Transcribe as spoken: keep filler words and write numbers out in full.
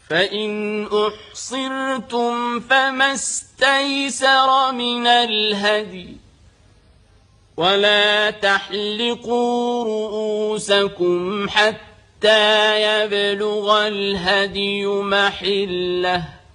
فإن أحصرتم فما استيسر من الهدي ولا تحلقوا رؤوسكم حتى يبلغ الهدي محله